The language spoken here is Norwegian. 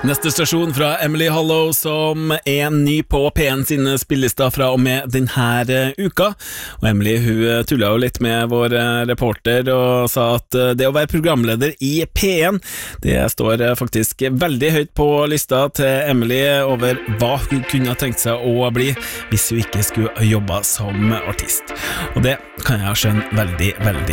Neste stasjon fra Emily Hollow, som ny på P1 sine spillelister fra og med denne uka. Og Emily, hun tullet jo litt med vår reporter og sa at det å være programleder i P1, det står faktisk veldig høyt på lista til Emily over hva hun kunne tenkt seg å bli hvis hun ikke skulle jobbe som artist. Og det kan jeg skjønne veldig, veldig